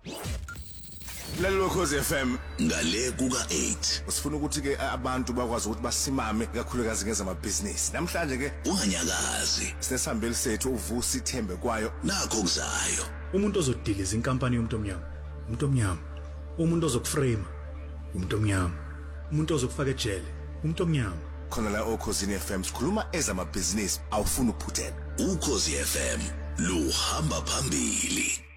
Lelo Khosi FM ngale kuka 8 usifuna ukuthi ke abantu bakwazi ukuthi basimame kakhulukazi ngezamabhizinisi. Namhlanje ke unganyakazi sinesihambeli sethu uvusi ithembe kwayo nakho kuzayo. Umuntu ozodiliza inkampani yomuntu omnyama, umuntu omnyama. Umuntu ozokuframe, umuntu omnyama. Umuntu ozokufaka ejele, umuntu omnyama. khona la Khosi FM sikhuluma ezamabhizinisi awufuna ukuphuthela. Ukhosi FM luhamba phambili.